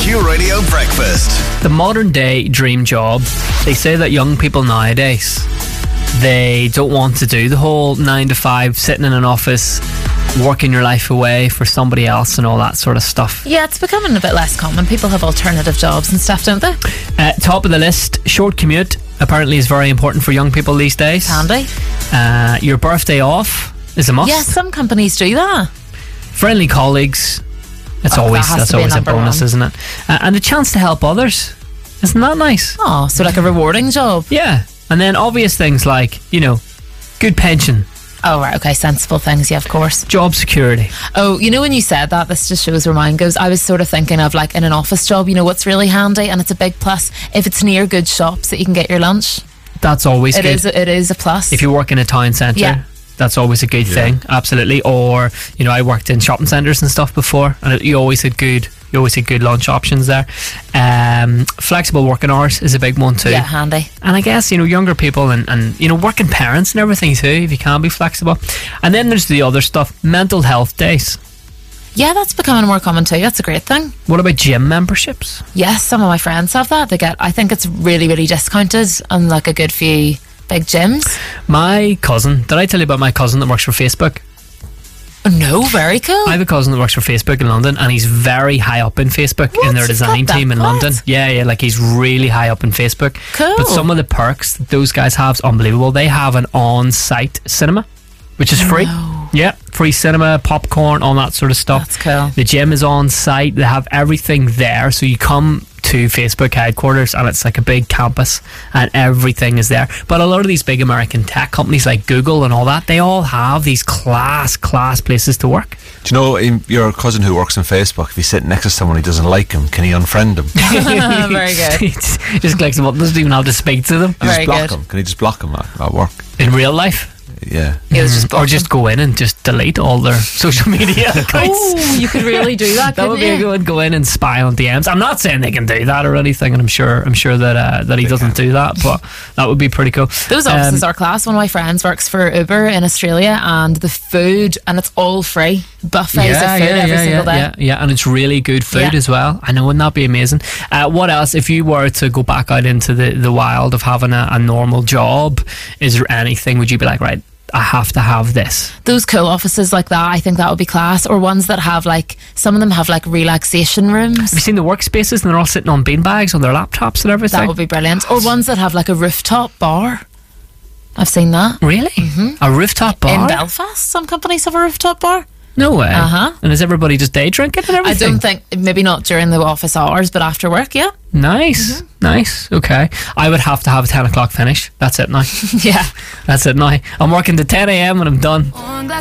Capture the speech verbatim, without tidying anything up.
Pure Radio Breakfast. The modern day dream job. They say that young people nowadays, they don't want to do the whole nine to five, sitting in an office, working your life away for somebody else and all that sort of stuff. Yeah, it's becoming a bit less common. People have alternative jobs and stuff, don't they? Uh, top of the list, short commute apparently is very important for young people these days. Handy. Uh, your birthday off is a must. Yes, some companies do that. Friendly colleagues. It's Oh, always that has that's to be always a number bonus, one. isn't it? Uh, and a chance to help others. Isn't that nice? Oh, so like a rewarding job. Yeah. And then obvious things like, you know, good pension, Oh, right, okay, sensible things, yeah, of course. job security. Oh, you know, when you said that, this just shows where mine goes. I was sort of thinking of like in an office job, you know, what's really handy, and it's a big plus if it's near good shops that you can get your lunch. That's always It good. is. It is a plus. If you work in a town centre, Yeah. that's always a good thing. Absolutely. Or, you know, I worked in shopping centres and stuff before, and it, you always had good you always had good lunch options there. Um, flexible working hours is a big one too. Yeah, handy. And I guess, you know, younger people and, and, you know, working parents and everything too, if you can be flexible. And then there's the other stuff, mental health days. Yeah, that's becoming more common too. That's a great thing. What about gym memberships? Yes, some of my friends have that. They get, I think it's really, really discounted and like a good few big gyms. My cousin, did I tell you about my cousin that works for Facebook? No, very cool. I have a cousin that works for Facebook in London, and he's very high up in Facebook What? in their He's design got that team in good? London. Yeah, yeah, like he's really high up in Facebook. Cool. But some of the perks that those guys have is unbelievable. They have an on-site cinema, which is free. No. Yeah, free cinema, popcorn, all that sort of stuff. That's cool. The gym is on site. They have everything there, so you come to Facebook headquarters and it's like a big campus and everything is there. But a lot of these big American tech companies like Google and all that, they all have these class class places to work. Do you know in your cousin who works on Facebook, if he's sitting next to someone who doesn't like him, can he unfriend him? You Very good. Just clicks them up, doesn't even have to speak to them just Very block good. him. Can he just block him at, at work? in real life. Yeah. It was just Or block just go in and just delete all their social media accounts. Oh, you could really do that. That would be couldn't a you? good one. Go in and spy on D Ms. I'm not saying they can do that or anything, and I'm sure I'm sure that uh, that he doesn't do that, but that would be pretty cool. Those Um, offices are class. One of my friends works for Uber in Australia, and the food, and it's all free. Buffets of food every yeah, single day. yeah, yeah, and it's really good food Yeah. as well. I know, wouldn't that be amazing? Uh, what else, if you were to go back out into the, the wild of having a, a normal job, is there anything, would you be like, right, I have to have this? Those cool offices like that, I think that would be class. Or ones that have like, some of them have like relaxation rooms. Have you seen the workspaces and they're all sitting on beanbags on their laptops and everything? That would be brilliant. Or ones that have like a rooftop bar. I've seen that. Really? A rooftop bar? In Belfast, some companies have a rooftop bar. No way. Uh-huh. And is everybody just day drinking and I everything? don't think, maybe not during the office hours, but after work, yeah. Nice, nice. Okay. I would have to have a ten o'clock finish. That's it now. Yeah. That's it now. I'm working to ten a.m. and I'm done.